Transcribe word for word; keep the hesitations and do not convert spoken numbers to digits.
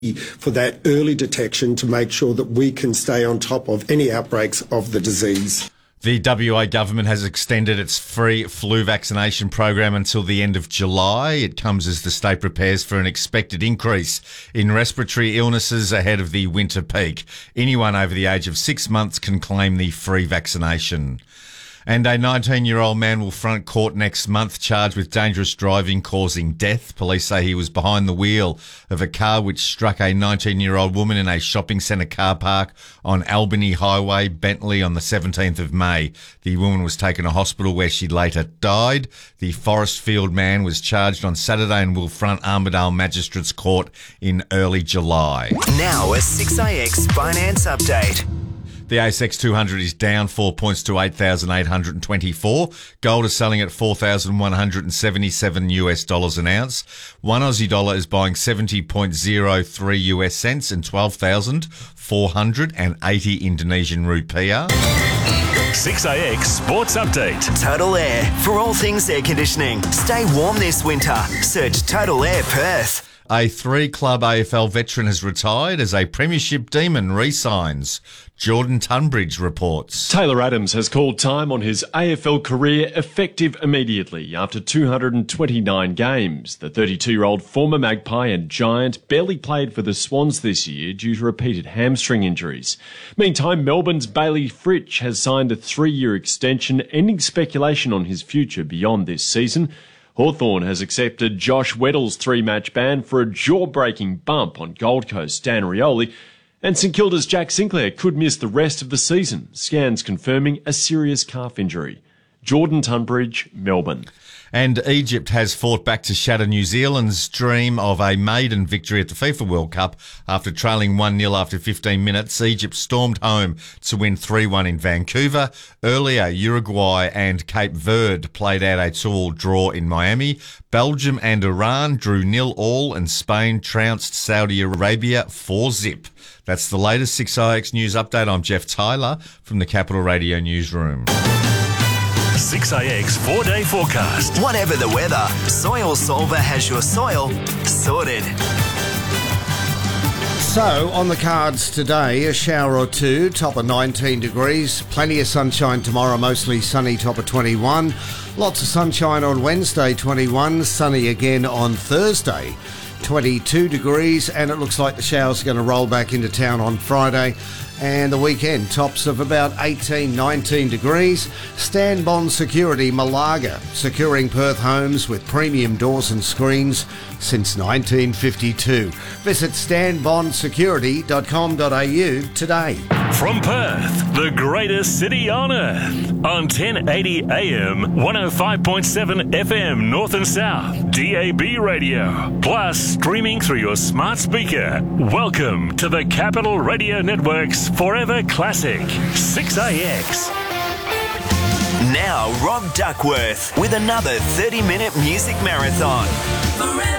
for that early detection to make sure that we can stay on top of any outbreaks of the disease. The W A government has extended its free flu vaccination program until the end of July. It comes as the state prepares for an expected increase in respiratory illnesses ahead of the winter peak. Anyone over the age of six months can claim the free vaccination. And a nineteen-year-old man will front court next month charged with dangerous driving causing death. Police say he was behind the wheel of a car which struck a nineteen-year-old woman in a shopping centre car park on Albany Highway, Bentley, on the seventeenth of May. The woman was taken to hospital where she later died. The Forestfield man was charged on Saturday and will front Armidale Magistrates Court in early July. Now a six A X finance update. The A S X two hundred is down four points to eight thousand eight hundred twenty-four. Gold is selling at four thousand one hundred seventy-seven US dollars an ounce. One Aussie dollar is buying seventy point zero three US cents and twelve thousand four hundred eighty Indonesian rupiah. six A X Sports Update. Total Air. For all things air conditioning. Stay warm this winter. Search Total Air Perth. A three-club A F L veteran has retired as a premiership demon re-signs. Jordan Tunbridge reports. Taylor Adams has called time on his A F L career effective immediately after two hundred twenty-nine games. The thirty-two-year-old former Magpie and Giant barely played for the Swans this year due to repeated hamstring injuries. Meantime, Melbourne's Bailey Fritsch has signed a three-year extension, ending speculation on his future beyond this season. Hawthorn has accepted Josh Weddle's three-match ban for a jaw-breaking bump on Gold Coast Dan Rioli, and St Kilda's Jack Sinclair could miss the rest of the season, scans confirming a serious calf injury. Jordan Tunbridge, Melbourne. And Egypt has fought back to shatter New Zealand's dream of a maiden victory at the FIFA World Cup. After trailing one nil after fifteen minutes, Egypt stormed home to win three one in Vancouver. Earlier, Uruguay and Cape Verde played out a two-all draw in Miami. Belgium and Iran drew nil all, and Spain trounced Saudi Arabia four zip. That's the latest six A X News Update. I'm Jeff Tyler from the Capital Radio Newsroom. six A X four-day forecast. Whatever the weather, Soil Solver has your soil sorted. So, on the cards today, a shower or two, top of nineteen degrees. Plenty of sunshine tomorrow, mostly sunny, top of twenty-one. Lots of sunshine on Wednesday, twenty-one. Sunny again on Thursday, twenty-two degrees. And it looks like the showers are going to roll back into town on Friday. And the weekend, tops of about eighteen, nineteen degrees. Stan Bond Security, Malaga, securing Perth homes with premium doors and screens since nineteen fifty-two. Visit stan bond security dot com dot a u today. From Perth, the greatest city on earth. On ten eighty A M, one oh five point seven F M North and South, D A B radio. Plus, streaming through your smart speaker. Welcome to the Capital Radio Network's Forever Classic, six A X. Now, Rob Duckworth with another thirty-minute music marathon. Forever.